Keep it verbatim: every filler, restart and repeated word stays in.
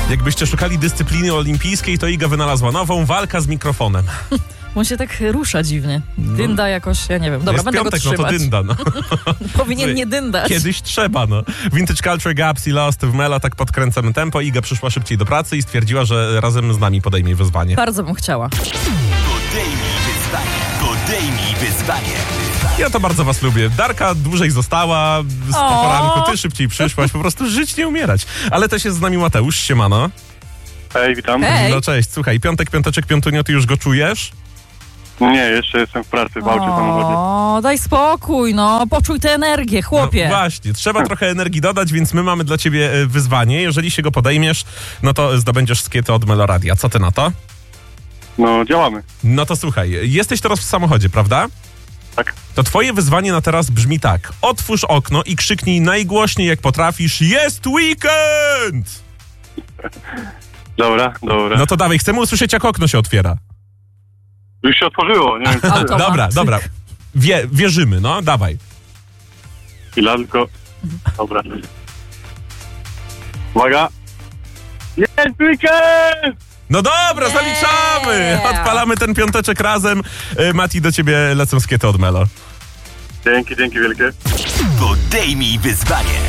Jakbyście szukali dyscypliny olimpijskiej, to Iga wynalazła nową, walka z mikrofonem. On się tak rusza dziwnie. Dynda no. jakoś, ja nie wiem. Dobra, jest będę piątek, go trzymać. no to dynda, no. Powinien nie dyndać. Kiedyś trzeba, no. Vintage Culture, Gaps i Lost w Melo, tak podkręcamy tempo. Iga przyszła szybciej do pracy i stwierdziła, że razem z nami podejmie wyzwanie. Bardzo bym chciała. Podejmij wyzwanie. Podejmij wyzwanie. Ja to bardzo was lubię. Darka dłużej została z O! poranku, ty szybciej przyszłaś, po prostu żyć, nie umierać. Ale też jest z nami Mateusz, siemano. Hej, witam. Hej. No cześć, słuchaj, piątek, piąteczek, piątunio, ty już go czujesz? Nie, jeszcze jestem w pracy, w aucie, w samochodzie. O, daj spokój, no. Poczuj tę energię, chłopie. No właśnie, trzeba trochę energii dodać, więc my mamy dla ciebie e, wyzwanie. Jeżeli się go podejmiesz, no to zdobędziesz skiety od Meloradia. Co ty na to? No, działamy. No to słuchaj, jesteś teraz w samochodzie, prawda? Tak. To twoje wyzwanie na teraz brzmi tak. Otwórz okno i krzyknij najgłośniej jak potrafisz: jest weekend! Dobra, dobra. No to dawaj, chcemy usłyszeć, jak okno się otwiera. Już się otworzyło, nie wiem co. Automatyk. Dobra, dobra. Wie, wierzymy, no, dawaj. Chwila, tylko... Dobra. Uwaga. Jest weekend! No dobra, zaliczamy! Yeah. Odpalamy ten piąteczek razem. Y, Mati, do ciebie lecą skiety od Melo. Dzięki, dzięki wielkie. Podejmij wyzwanie.